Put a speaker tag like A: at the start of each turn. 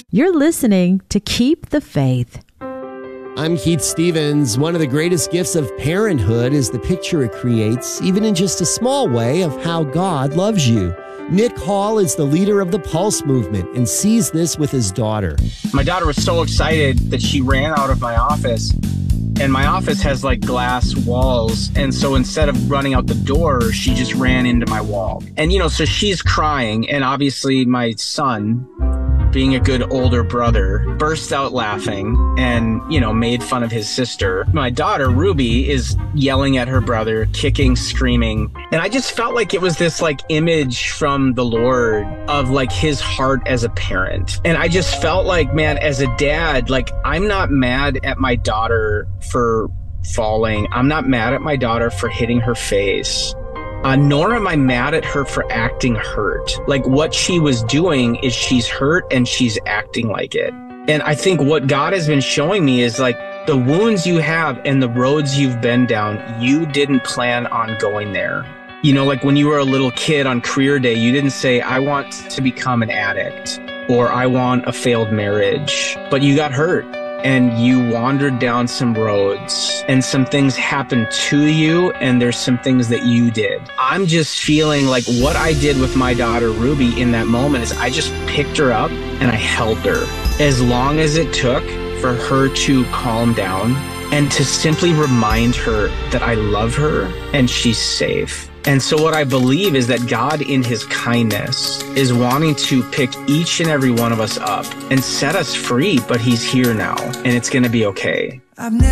A: You're listening to Keep the Faith.
B: I'm Keith Stevens. One of the greatest gifts of parenthood is the picture it creates, even in just a small way, of how God loves you. Nick Hall is the leader of the Pulse movement and sees this with his daughter.
C: My daughter was so excited that she ran out of my office, and my office has like glass walls. And so instead of running out the door, she just ran into my wall. And, so she's crying. And obviously my son, being a good older brother, burst out laughing and, made fun of his sister. My daughter, Ruby, is yelling at her brother, kicking, screaming. And I just felt like it was this image from the Lord of his heart as a parent. And I just felt like, man, as a dad, I'm not mad at my daughter for falling. I'm not mad at my daughter for hitting her face. Nor am I mad at her for acting hurt. What she was doing is she's hurt and she's acting like it. And I think what God has been showing me is the wounds you have and the roads you've been down, you didn't plan on going there. When you were a little kid on career day, you didn't say, I want to become an addict or I want a failed marriage, but you got hurt. And you wandered down some roads and some things happened to you and there's some things that you did. I'm just feeling like what I did with my daughter Ruby in that moment is I just picked her up and I held her as long as it took for her to calm down and to simply remind her that I love her and she's safe. And so what I believe is that God in his kindness is wanting to pick each and every one of us up and set us free, but he's here now and it's going to be okay.